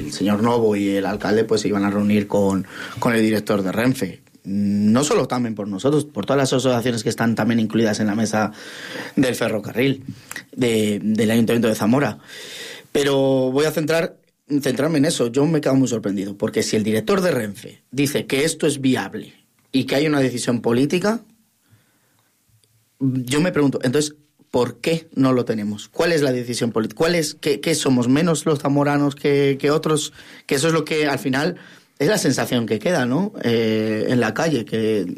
el señor Novo y el alcalde pues se iban a reunir con el director de Renfe. No solo también por nosotros, por todas las asociaciones que están también incluidas en la mesa del ferrocarril del Ayuntamiento de Zamora. Pero voy a centrarme en eso. Yo me he quedado muy sorprendido, porque si el director de Renfe dice que esto es viable y que hay una decisión política, yo me pregunto, entonces, ¿por qué no lo tenemos? ¿Cuál es la decisión política? ¿Qué somos menos los zamoranos que otros? Que eso es lo que al final es la sensación que queda, ¿no? En la calle, que